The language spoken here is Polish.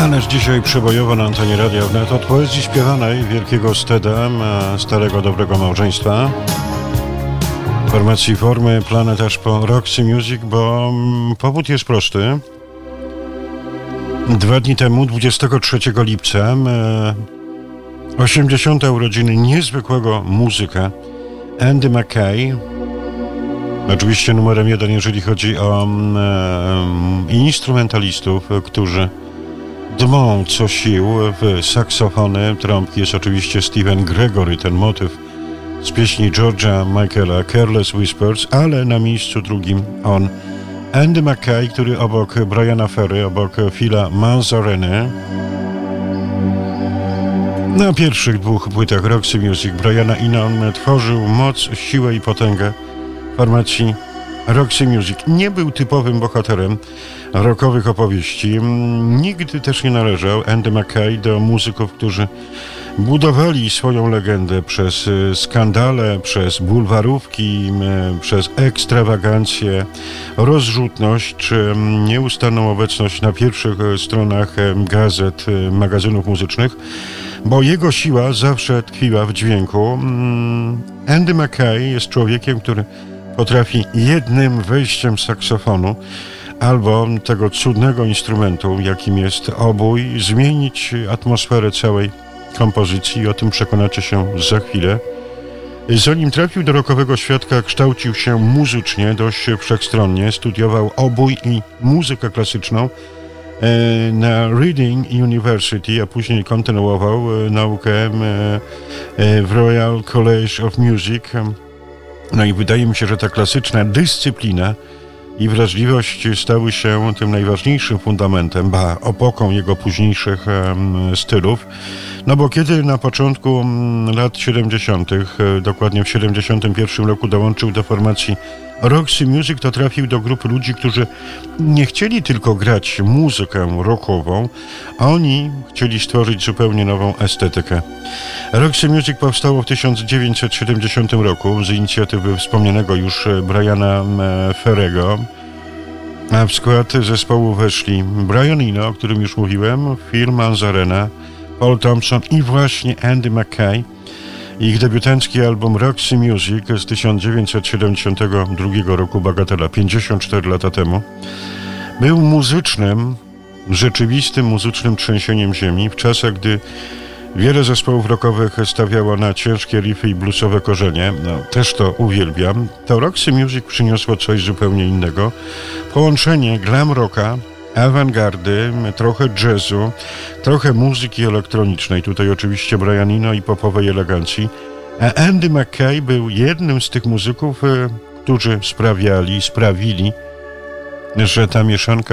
Ależ dzisiaj przebojowo na antenie Radia Wnet od poezji śpiewanej wielkiego Steda, starego dobrego małżeństwa. Formacji formy Planet aż po Roxy Music, bo powód jest prosty. 2 dni temu, 23 lipca, 80. urodziny niezwykłego muzyka Andy Mackay. Oczywiście numerem 1, jeżeli chodzi o instrumentalistów, którzy dmą co sił w saksofony, trąbki, jest oczywiście Stephen Gregory, ten motyw z pieśni George'a Michaela, Careless Whispers, ale na miejscu drugim on, Andy Mackay, który obok Briana Ferry, obok Phila Manzareny, na pierwszych 2 płytach Roxy Music Briana Eno tworzył moc, siłę i potęgę formacji Roxy Music. Nie był typowym bohaterem rockowych opowieści. Nigdy też nie należał Andy Mackay do muzyków, którzy budowali swoją legendę przez skandale, przez bulwarówki, przez ekstrawagancję, rozrzutność czy nieustanną obecność na pierwszych stronach gazet, magazynów muzycznych, bo jego siła zawsze tkwiła w dźwięku. Andy Mackay jest człowiekiem, który potrafi jednym wejściem saksofonu albo tego cudnego instrumentu, jakim jest obój, zmienić atmosferę całej kompozycji i o tym przekonacie się za chwilę. Zanim trafił do rockowego świata, kształcił się muzycznie dość wszechstronnie, studiował obój i muzykę klasyczną na Reading University, a później kontynuował naukę w Royal College of Music. No i wydaje mi się, że ta klasyczna dyscyplina i wrażliwość stały się tym najważniejszym fundamentem, opoką jego późniejszych stylów. No bo kiedy na początku lat 70., dokładnie w 71 roku dołączył do formacji Roxy Music, to trafił do grupy ludzi, którzy nie chcieli tylko grać muzykę rockową, a oni chcieli stworzyć zupełnie nową estetykę. Roxy Music powstało w 1970 roku z inicjatywy wspomnianego już Briana Ferry'ego, a w skład zespołu weszli Brian Eno, o którym już mówiłem, Phil Manzarena, Paul Thompson i właśnie Andy Mackay. Ich debiutancki album Roxy Music z 1972 roku, bagatela, 54 lata temu, był rzeczywistym muzycznym trzęsieniem ziemi w czasach, gdy wiele zespołów rockowych stawiało na ciężkie riffy i bluesowe korzenie. No, też to uwielbiam. To Roxy Music przyniosło coś zupełnie innego. Połączenie glam rocka, awangardy, trochę jazzu, trochę muzyki elektronicznej. Tutaj oczywiście Brian Eno i popowej elegancji. A Andy Mackay był jednym z tych muzyków, którzy sprawili, że ta mieszanka